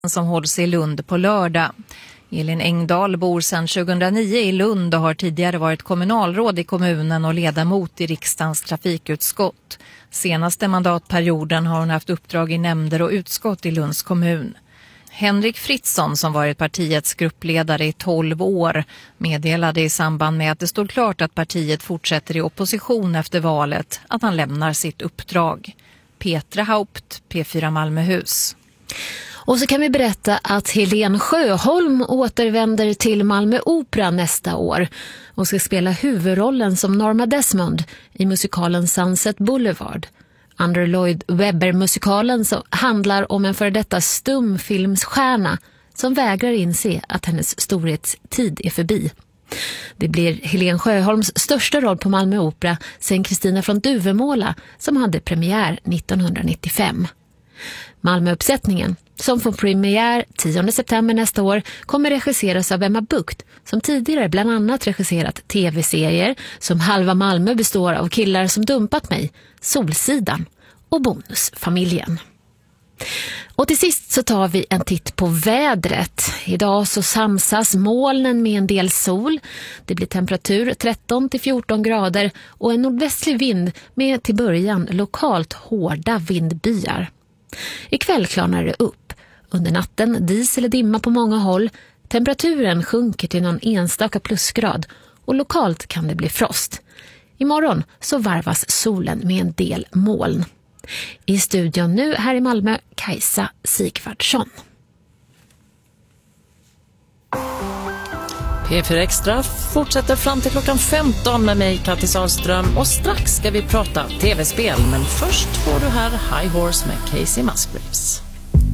som hålls i Lund på lördag. Elin Engdahl bor sedan 2009 i Lund och har tidigare varit kommunalråd i kommunen och ledamot i riksdagens trafikutskott. Senaste mandatperioden har hon haft uppdrag i nämnder och utskott i Lunds kommun. Henrik Fritzson, som varit partiets gruppledare i 12 år, meddelade i samband med att det stod klart att partiet fortsätter i opposition efter valet att han lämnar sitt uppdrag. Petra Haupt, P4 Malmöhus. Och så kan vi berätta att Helen Sjöholm återvänder till Malmö Opera nästa år och ska spela huvudrollen som Norma Desmond i musikalen Sunset Boulevard. Andrew Lloyd Webber-musikalen som handlar om en före detta stumfilmsstjärna som vägrar inse att hennes storhetstid är förbi. Det blir Helen Sjöholms största roll på Malmö Opera sen Kristina från Duvemåla som hade premiär 1995. Malmöuppsättningen, som får premiär 10 september nästa år, kommer regisseras av Emma Bucht som tidigare bland annat regisserat tv-serier som Halva Malmö består av killar som dumpat mig, Solsidan och Bonusfamiljen. Och till sist så tar vi en titt på vädret. Idag så samsas molnen med en del sol. Det blir temperatur 13-14 grader och en nordvästlig vind med till början lokalt hårda vindbyar. Ikväll klarnar det upp. Under natten dis eller dimma på många håll. Temperaturen sjunker till någon enstaka plusgrad och lokalt kan det bli frost. Imorgon så varvas solen med en del moln. I studion nu här i Malmö, Kajsa Sigvardsson. P4 Extra fortsätter fram till klockan 15 med mig, Kattis Sahlström. Och strax ska vi prata tv-spel. Men först får du här High Horse med Casey Musgraves.